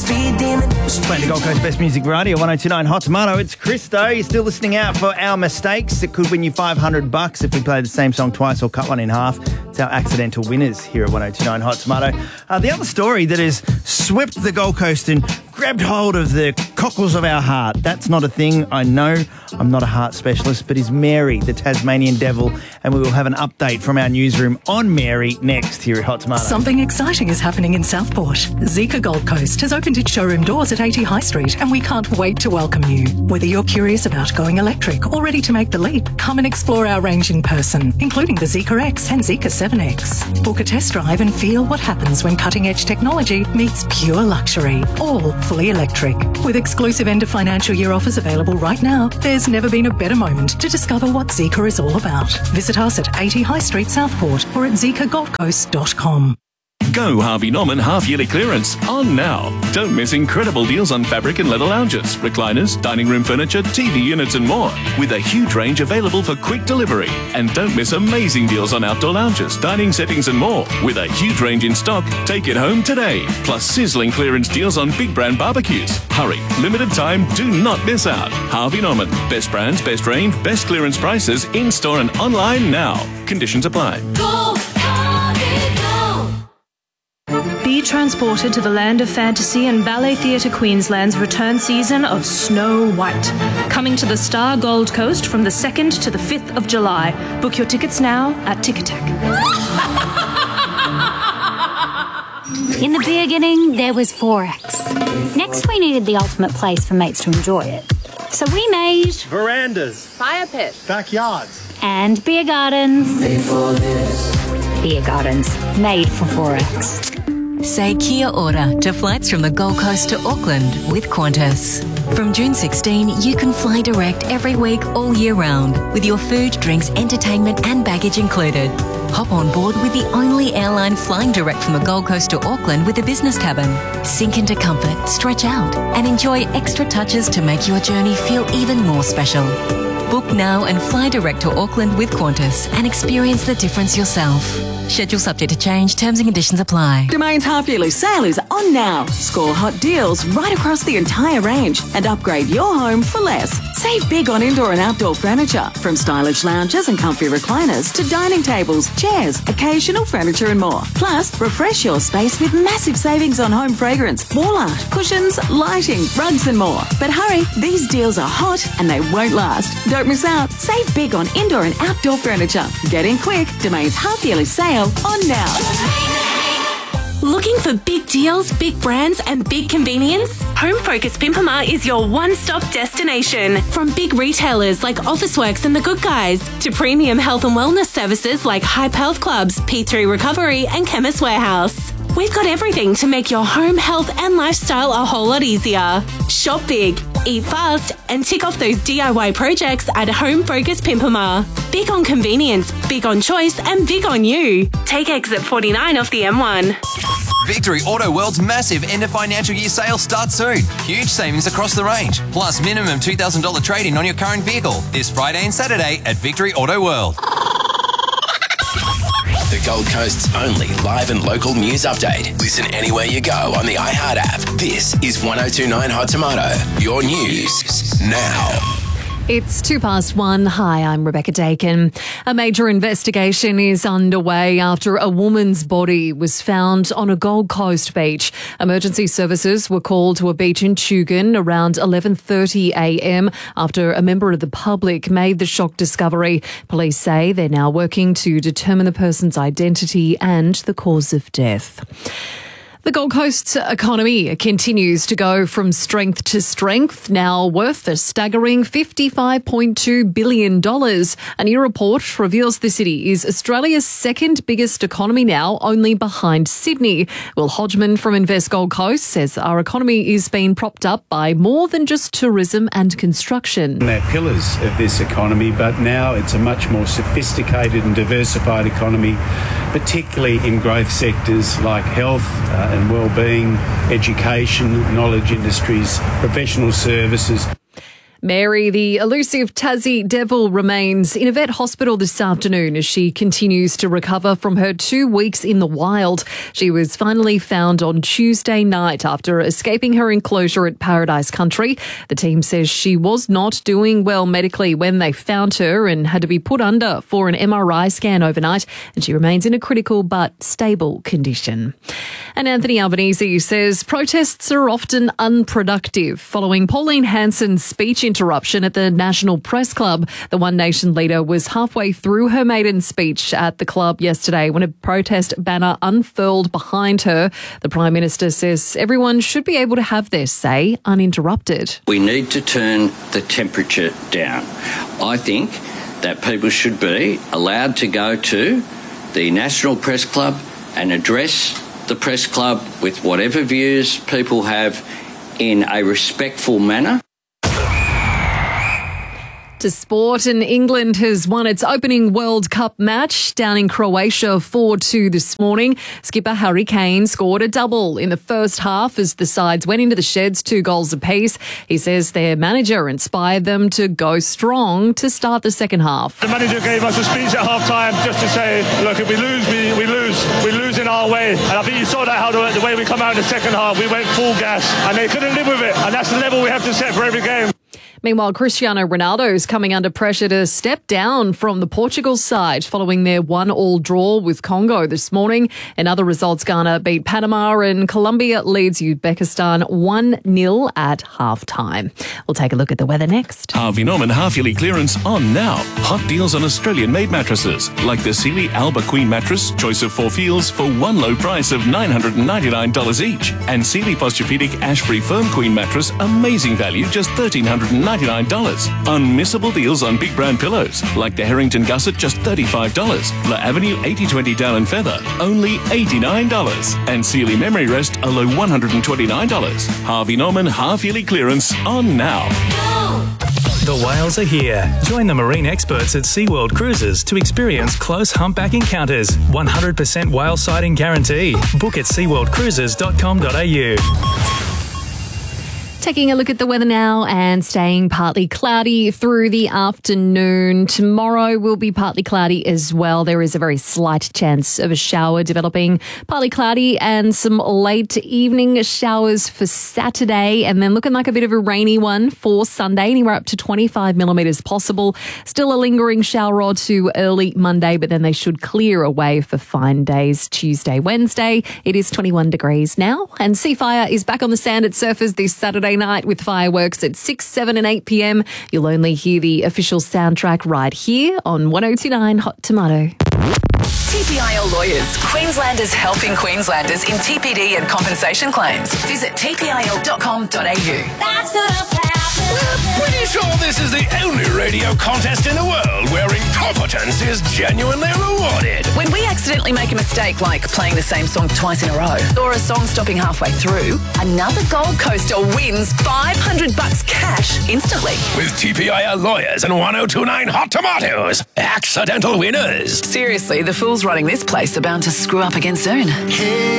speed demon. Playing the Gold Coast Best Music Variety at 102.9 Hot Tomato. It's Christo. You're still listening out for Our Mistakes. It could win you $500 if we play the same song twice or cut one in half. It's our accidental winners here at 102.9 Hot Tomato. The other story that has swept the Gold Coast and grabbed hold of the cockles of our heart. That's not a thing. I know I'm not a heart specialist, but is Mary, the Tasmanian devil, and we will have an update from our newsroom on Mary next here at Hot Tomato. Something exciting is happening in Southport. Zika Gold Coast has opened its showroom doors at 80 High Street, and we can't wait to welcome you. Whether you're curious about going electric or ready to make the leap, come and explore our range in person, including the Zika X and Zika 7X. Book a test drive and feel what happens when cutting-edge technology meets pure luxury, all fully electric. With exclusive end of financial year offers available right now, there's never been a better moment to discover what Zika is all about. Visit us at 80 High Street, Southport, or at zikagoldcoast.com. Go Harvey Norman half-yearly clearance on now. Don't miss incredible deals on fabric and leather lounges, recliners, dining room furniture, TV units and more, with a huge range available for quick delivery. And don't miss amazing deals on outdoor lounges, dining settings and more, with a huge range in stock. Take it home today. Plus sizzling clearance deals on big brand barbecues. Hurry, limited time, do not miss out. Harvey Norman, best brands, best range, best clearance prices, in-store and online now. Conditions apply. Be transported to the land of fantasy and Ballet Theatre Queensland's return season of Snow White. Coming to the Star Gold Coast from the 2nd to the 5th of July. Book your tickets now at Ticketek. In the beginning, there was Forex. Next, we needed the ultimate place for mates to enjoy it. So we made verandas, fire pits, backyards, and beer gardens. Made for this. Beer gardens made for Forex. Say kia ora to flights from the Gold Coast to Auckland with Qantas. From June 16, you can fly direct every week all year round with your food, drinks, entertainment and baggage included. Hop on board with the only airline flying direct from the Gold Coast to Auckland with a business cabin. Sink into comfort, stretch out and enjoy extra touches to make your journey feel even more special. Book now and fly direct to Auckland with Qantas and experience the difference yourself. Schedule subject to change. Terms and conditions apply. Domain's half-yearly sale is on now. Score hot deals right across the entire range and upgrade your home for less. Save big on indoor and outdoor furniture, from stylish lounges and comfy recliners to dining tables, chairs, occasional furniture and more. Plus, refresh your space with massive savings on home fragrance, wall art, cushions, lighting, rugs and more. But hurry, these deals are hot and they won't last. Don't miss out. Save big on indoor and outdoor furniture. Get in quick. Domain's half-yearly sale on now. Looking for big deals, big brands and big convenience? Home Focus Pimpama is your one-stop destination. From big retailers like Officeworks and The Good Guys to premium health and wellness services like Hype Health Clubs, P3 Recovery and Chemist Warehouse. We've got everything to make your home, health and lifestyle a whole lot easier. Shop big, eat fast and tick off those DIY projects at Home Focus Pimpama. Big on convenience, big on choice and big on you. Take exit 49 off the M1. Victory Auto World's massive end of financial year sale starts soon. Huge savings across the range, plus minimum $2,000 trade-in on your current vehicle this Friday and Saturday at Victory Auto World. The Gold Coast's only live and local news update. Listen anywhere you go on the iHeart app. This is 102.9 Hot Tomato. Your news now. It's 1:02. Hi, I'm Rebecca Dakin. A major investigation is underway after a woman's body was found on a Gold Coast beach. Emergency services were called to a beach in Tugun around 11:30 a.m. after a member of the public made the shock discovery. Police say they're now working to determine the person's identity and the cause of death. The Gold Coast's economy continues to go from strength to strength, now worth a staggering $55.2 billion. A new report reveals the city is Australia's second biggest economy now, only behind Sydney. Will Hodgman from Invest Gold Coast says our economy is being propped up by more than just tourism and construction. They're pillars of this economy, but now it's a much more sophisticated and diversified economy, particularly in growth sectors like health and well-being, education, knowledge industries, professional services. Mary, the elusive Tassie Devil, remains in a vet hospital this afternoon as she continues to recover from her 2 weeks in the wild. She was finally found on Tuesday night after escaping her enclosure at Paradise Country. The team says she was not doing well medically when they found her and had to be put under for an MRI scan overnight, and she remains in a critical but stable condition. And Anthony Albanese says protests are often unproductive. Following Pauline Hanson's speech interruption at the National Press Club, the One Nation leader was halfway through her maiden speech at the club yesterday when a protest banner unfurled behind her. The Prime Minister says everyone should be able to have their say uninterrupted. We need to turn the temperature down. I think that people should be allowed to go to the National Press Club and address the press club with whatever views people have in a respectful manner. To sport, and England has won its opening World Cup match down in Croatia 4-2 this morning. Skipper Harry Kane scored a double in the first half as the sides went into the sheds 2 goals apiece. He says their manager inspired them to go strong to start the second half. The manager gave us a speech at half-time just to say, look, if we lose, we lose. We lose in our way. And I think you saw that how the way we come out in the second half, we went full gas and they couldn't live with it. And that's the level we have to set for every game. Meanwhile, Cristiano Ronaldo is coming under pressure to step down from the Portugal side following their 1-1 draw with Congo this morning. In other results, Ghana beat Panama and Colombia leads Uzbekistan 1-0 at half-time. We'll take a look at the weather next. Harvey Norman half-yearly clearance on now. Hot deals on Australian-made mattresses like the Sealy Alba Queen mattress, choice of 4 feels for one low price of $999 each. And Sealy Posturepedic Ashbury Firm Queen mattress, amazing value, just $1,399. Unmissable deals on big brand pillows like the Harrington Gusset, just $35. La Avenue 8020 Down and Feather, only $89. And Sealy Memory Rest, a low $129. Harvey Norman half-yearly clearance on now. The whales are here. Join the marine experts at SeaWorld Cruises to experience close humpback encounters. 100% whale sighting guarantee. Book at seaworldcruises.com.au. Taking a look at the weather now and staying partly cloudy through the afternoon. Tomorrow will be partly cloudy as well. There is a very slight chance of a shower developing. Partly cloudy and some late evening showers for Saturday, and then looking like a bit of a rainy one for Sunday, anywhere up to 25 millimetres possible. Still a lingering shower or two early Monday, but then they should clear away for fine days Tuesday, Wednesday. It is 21 degrees now, and Seafire is back on the sand at Surfers this Saturday night with fireworks at 6, 7 and 8 p.m. You'll only hear the official soundtrack right here on 102.9 Hot Tomato. TPIL Lawyers, Queenslanders helping Queenslanders in TPD and compensation claims. Visit tpil.com.au. That's what's happening. We're pretty sure this is the only radio contest in the world where incompetence is genuinely rewarded. When we accidentally make a mistake like playing the same song twice in a row or a song stopping halfway through, another Gold Coaster wins $500 cash instantly. With TPIL Lawyers and 102.9 Hot Tomatoes, accidental winners. Seriously, the fools running this place are bound to screw up again soon.